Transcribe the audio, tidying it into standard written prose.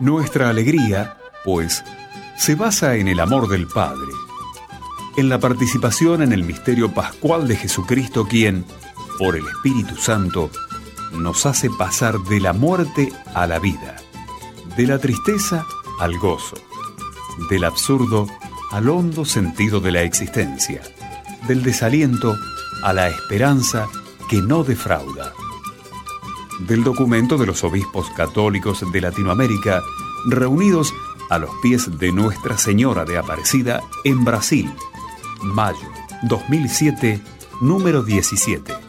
Nuestra alegría, pues, se basa en el amor del Padre, en la participación en el misterio pascual de Jesucristo, quien, por el Espíritu Santo, nos hace pasar de la muerte a la vida, de la tristeza al gozo, del absurdo al hondo sentido de la existencia, del desaliento a la esperanza que no defrauda. Del documento de los obispos católicos de Latinoamérica reunidos a los pies de Nuestra Señora de Aparecida en Brasil, mayo 2007, número 17.